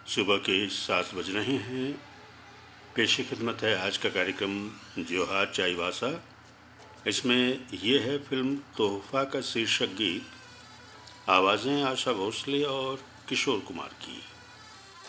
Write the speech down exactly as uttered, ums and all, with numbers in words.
सुबह के सात बज रहे हैं। पेश खिदमत है आज का कार्यक्रम जोहार चाईवासा। इसमें यह है फिल्म तोहफा का शीर्षक गीत। आवाज़ें आशा भोसले और किशोर कुमार की।